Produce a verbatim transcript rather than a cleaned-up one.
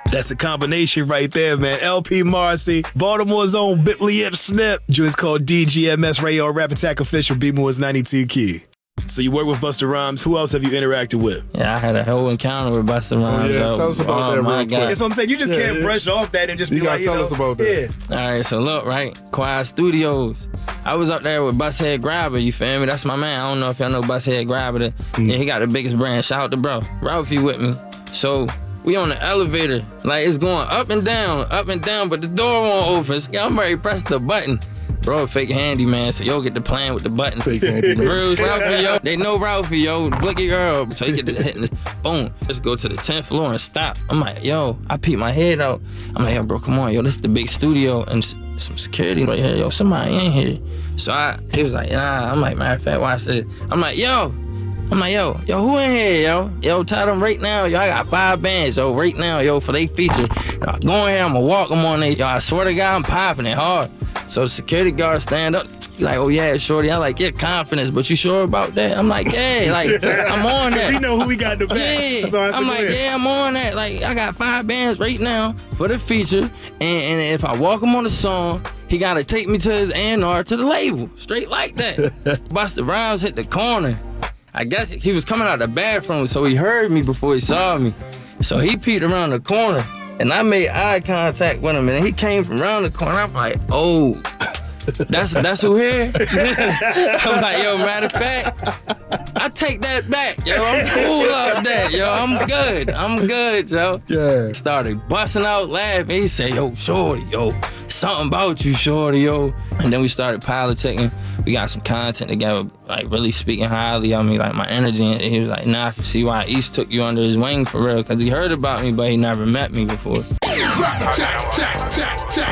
That's a combination right there, man. L P Marcy, Baltimore's own Bipley Ip Snip. Joint's called D G M S Radio Rap Attack Official, B-More's ninety-two Key. So you work with Busta Rhymes. Who else have you interacted with? Yeah, I had a whole encounter with Busta Rhymes. Oh, yeah, tell us about oh, that my real God. quick. That's what I'm saying. You just Yeah, can't yeah. brush off that and just You be gotta like, tell you know, us about that. Yeah. All right, so look, right? Quiet Studios. I was up there with Bushead Grabber, you feel me? That's my man. I don't know if y'all know Bushead Grabber. The, Mm. Yeah, he got the biggest brand. Shout out to bro. Ralphie with me. So we on the elevator. Like, it's going up and down, up and down, but the door won't open. So I'm ready to press the button. Bro, fake handyman, so yo get to playing with the button. Fake handyman. Real Ralphie, yo. They know Ralphie, yo. Blicky girl. So he get to hitting this. Boom. Just go to the tenth floor and stop. I'm like, yo, I peep my head out. I'm like, yo, bro, come on, yo. This is the big studio and s- some security right here. Yo, somebody in here. So I, he was like, nah. I'm like, matter of fact, watch this. I'm like, yo. I'm like, yo, yo, who in here, yo? Yo, tell them right now, yo, I got five bands, yo, right now, yo, for they feature. Yo, go in here, I'm gonna walk them on they, yo, I swear to God, I'm popping it hard. So the security guard stand up, he like, oh yeah, shorty. I like, yeah, confidence, but you sure about that? I'm like, yeah, like, I'm on that. He know who we got in the back. Yeah, So I I'm like, said, yeah, I'm on that. Like, I got five bands right now for the feature, and, and if I walk him on the song, he gotta take me to his A and R to the label, straight like that. Busta Rhymes hit the corner. I guess he was coming out the bathroom, so he heard me before he saw me. So he peeked around the corner, and I made eye contact with him, and he came from around the corner. I'm like, oh, that's that's who here? I'm like, yo, matter of fact, I take that back, yo. I'm cool off that, yo. I'm good. I'm good, yo. Yeah. Started busting out laughing. He said, yo, shorty, yo, something about you, shorty, yo. And then we started politicking. We got some content together, like really speaking highly of me, like my energy. And he was like, nah, I can see why East took you under his wing for real, because he heard about me, but he never met me before. Rap attack, attack, attack, attack.